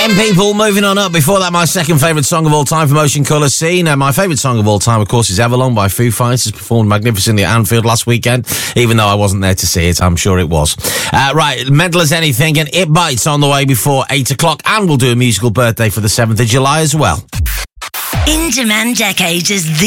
Again, people, moving on up. Before that, my second favourite song of all time from Ocean Colour Scene. My favourite song of all time, of course, is Everlong by Foo Fighters, performed magnificently at Anfield last weekend, even though I wasn't there to see it. I'm sure it was. Right, Mental as Anything and It Bites on the way before 8 o'clock, and we'll do a musical birthday for the 7th of July as well. In Demand Decades is the